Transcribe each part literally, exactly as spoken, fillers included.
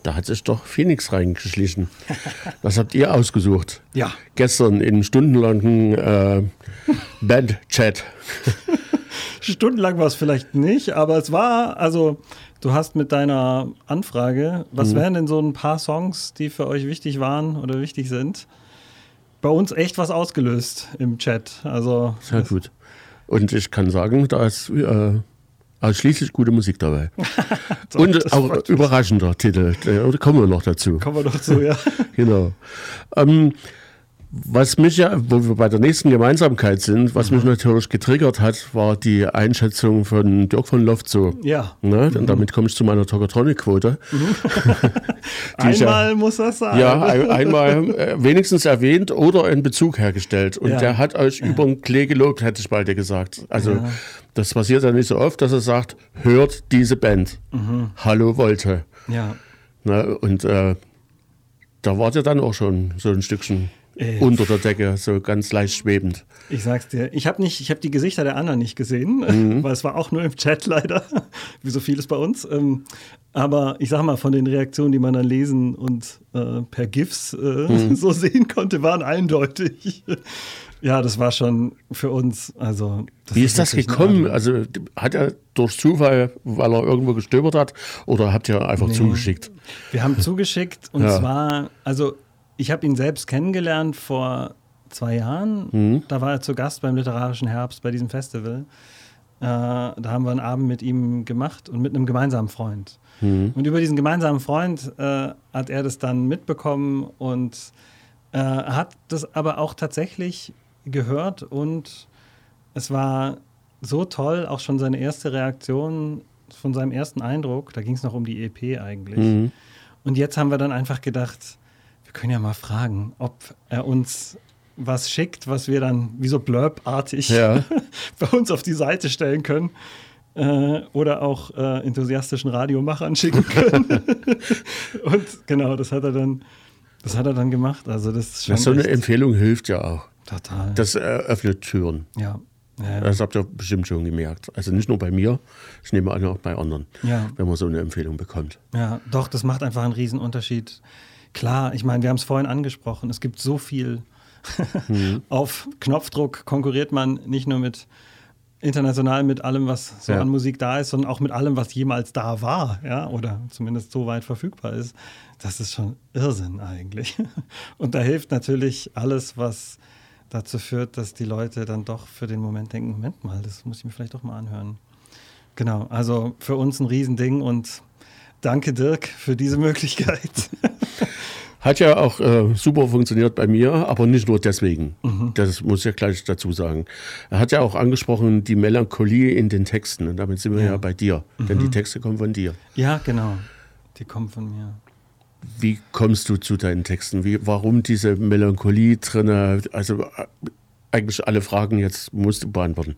da hat sich doch Phoenix reingeschlichen. Was habt ihr ausgesucht? Ja. Gestern in stundenlangen äh, Band-Chat. Stundenlang war es vielleicht nicht, aber es war, also du hast mit deiner Anfrage, was mhm. wären denn so ein paar Songs, die für euch wichtig waren oder wichtig sind, bei uns echt was ausgelöst im Chat. Also sehr gut. Und ich kann sagen, da ist äh, ausschließlich gute Musik dabei. So, und auch überraschender Titel. Da kommen wir noch dazu. Kommen wir noch zu, ja. Genau. Ähm, was mich ja, wo wir bei der nächsten Gemeinsamkeit sind, was mhm. mich natürlich getriggert hat, war die Einschätzung von Dirk von Loftzoo. Ja. Ne? Und mhm. damit komme ich zu meiner Tokotronic-Quote. Mhm. Einmal ja, muss das sein. Ja, ein, einmal äh, wenigstens erwähnt oder einen Bezug hergestellt. Und ja. der hat euch ja. über den Klee gelobt, hätte ich bald gesagt. Also ja. das passiert ja nicht so oft, dass er sagt, hört diese Band. Mhm. Hallo Wolte. Ja. Ne? Und äh, da war der dann auch schon so ein Stückchen Äh, unter der Decke, so ganz leicht schwebend. Ich sag's dir, ich habe nicht, ich habe die Gesichter der anderen nicht gesehen, mhm. weil es war auch nur im Chat leider, wie so vieles bei uns. Ähm, aber ich sag mal, von den Reaktionen, die man dann lesen und äh, per GIFs äh, mhm. so sehen konnte, waren eindeutig. Ja, das war schon für uns, also... Wie ist das gekommen? Also hat er durch Zufall, weil er irgendwo gestöbert hat, oder habt ihr einfach nee. zugeschickt? Wir haben zugeschickt und ja. zwar, also ich habe ihn selbst kennengelernt vor zwei Jahren. Mhm. Da war er zu Gast beim Literarischen Herbst bei diesem Festival. Äh, da haben wir einen Abend mit ihm gemacht und mit einem gemeinsamen Freund. Mhm. Und über diesen gemeinsamen Freund äh, hat er das dann mitbekommen und äh, hat das aber auch tatsächlich gehört und es war so toll, auch schon seine erste Reaktion von seinem ersten Eindruck, da ging es noch um die E P eigentlich. Mhm. Und jetzt haben wir dann einfach gedacht, wir können ja mal fragen, ob er uns was schickt, was wir dann wie so Blurb-artig ja. bei uns auf die Seite stellen können äh, oder auch äh, enthusiastischen Radiomachern schicken können. Und genau, das hat er dann, das hat er dann gemacht. Also das ist schon ja, so eine Empfehlung hilft ja auch. Total. Das eröffnet Türen. Ja. Ja. Das habt ihr bestimmt schon gemerkt. Also nicht nur bei mir, ich nehme an, auch bei anderen, ja. wenn man so eine Empfehlung bekommt. Ja, doch, das macht einfach einen Riesenunterschied. Klar, ich meine, wir haben es vorhin angesprochen, es gibt so viel. mhm. Auf Knopfdruck konkurriert man nicht nur mit international mit allem, was so ja. an Musik da ist, sondern auch mit allem, was jemals da war, ja, oder zumindest so weit verfügbar ist. Das ist schon Irrsinn eigentlich. Und da hilft natürlich alles, was dazu führt, dass die Leute dann doch für den Moment denken, Moment mal, das muss ich mir vielleicht doch mal anhören. Genau, also für uns ein Riesending und danke Dirk für diese Möglichkeit. Hat ja auch äh, super funktioniert bei mir, aber nicht nur deswegen. Mhm. Das muss ich ja gleich dazu sagen. Er hat ja auch angesprochen, die Melancholie in den Texten. Und damit sind wir ja, ja bei dir. Mhm. Denn die Texte kommen von dir. Ja, genau. Die kommen von mir. Wie kommst du zu deinen Texten? Wie, warum diese Melancholie drin? Also eigentlich alle Fragen jetzt musst du beantworten,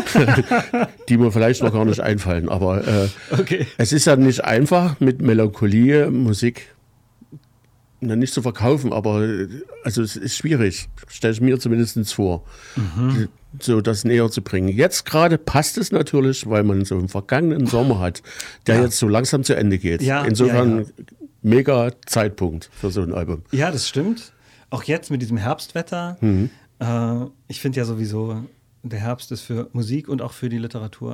die mir vielleicht noch gar nicht einfallen. Aber äh, okay. es ist ja nicht einfach, mit Melancholie Musik na, nicht zu verkaufen, aber also es ist schwierig, stelle ich mir zumindest vor, mhm. so das näher zu bringen. Jetzt gerade passt es natürlich, weil man so einen vergangenen Sommer hat, der ja. jetzt so langsam zu Ende geht. Ja, Insofern ja, ja. mega Zeitpunkt für so ein Album. Ja, das stimmt. Auch jetzt mit diesem Herbstwetter. Mhm. Äh, ich finde ja sowieso, der Herbst ist für Musik und auch für die Literatur